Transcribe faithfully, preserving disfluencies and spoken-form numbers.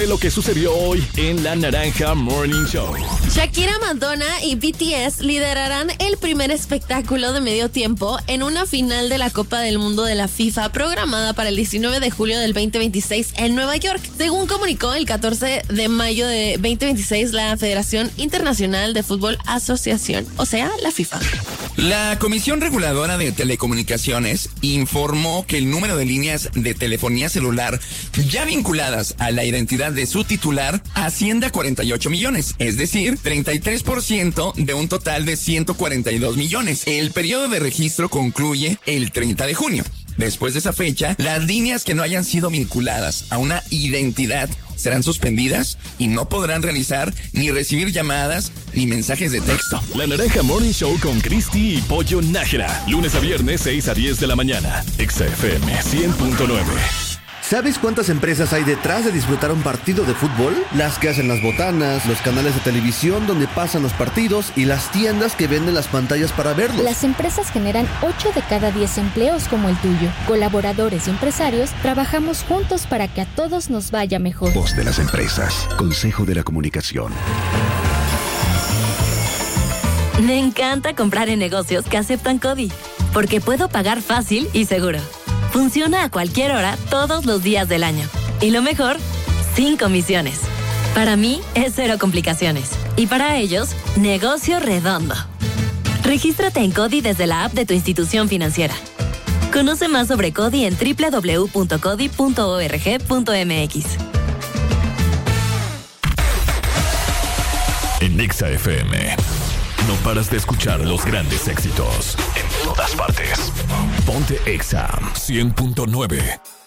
Lo que sucedió hoy en la Naranja Morning Show. Shakira, Madonna y B T S liderarán el primer espectáculo de medio tiempo en una final de la Copa del Mundo de la FIFA programada para el diecinueve de julio del veinte veintiséis en Nueva York. Según comunicó el catorce de mayo de veinte veintiséis la Federación Internacional de Fútbol Asociación, o sea, la FIFA. La Comisión Reguladora de Telecomunicaciones informó que el número de líneas de telefonía celular ya vinculadas a la identidad de su titular asciende a cuarenta y ocho millones, es decir, treinta y tres por ciento de un total de ciento cuarenta y dos millones. El periodo de registro concluye el treinta de junio. Después de esa fecha, las líneas que no hayan sido vinculadas a una identidad serán suspendidas y no podrán realizar ni recibir llamadas ni mensajes de texto. La Naranja Morning Show con Cristi y Pollo Nájera. Lunes a viernes, seis a diez de la mañana. Exa F M cien punto nueve. ¿Sabes cuántas empresas hay detrás de disfrutar un partido de fútbol? Las que hacen las botanas, los canales de televisión donde pasan los partidos y las tiendas que venden las pantallas para verlos. Las empresas generan ocho de cada diez empleos como el tuyo. Colaboradores y empresarios trabajamos juntos para que a todos nos vaya mejor. Voz de las empresas. Consejo de la Comunicación. Me encanta comprar en negocios que aceptan CODI, porque puedo pagar fácil y seguro. Funciona a cualquier hora, todos los días del año. Y lo mejor, sin comisiones. Para mí, es cero complicaciones. Y para ellos, negocio redondo. Regístrate en CODI desde la app de tu institución financiera. Conoce más sobre CODI en doble u doble u doble u punto codi punto org punto m x. En Exa F M, no paras de escuchar los grandes éxitos en todas partes. Ponte Exa cien punto nueve.